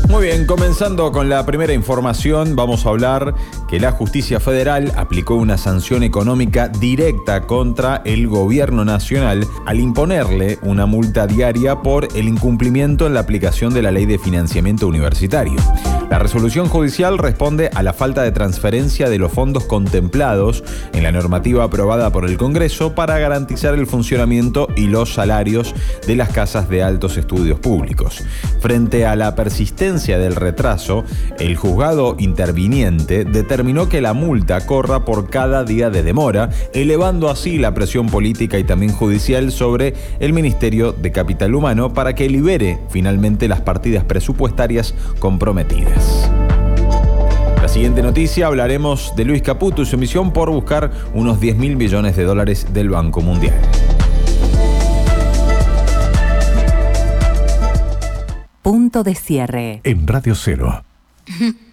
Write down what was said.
Muy bien, comenzando con la primera información, vamos a hablar que la Justicia Federal aplicó una sanción económica directa contra el gobierno nacional al imponerle una multa diaria por el incumplimiento en la aplicación de la Ley de Financiamiento Universitario. La resolución judicial responde a la falta de transferencia de los fondos contemplados en la normativa aprobada por el Congreso para garantizar el funcionamiento y los salarios de las casas de altos estudios públicos. Frente a la persistencia del retraso, el juzgado interviniente determinó que la multa corra por cada día de demora, elevando así la presión política y también judicial sobre el Ministerio de Capital Humano para que libere finalmente las partidas presupuestarias comprometidas. La siguiente noticia, hablaremos de Luis Caputo y su misión por buscar unos 10.000 millones de dólares del Banco Mundial. Punto de cierre. En Radio Cero.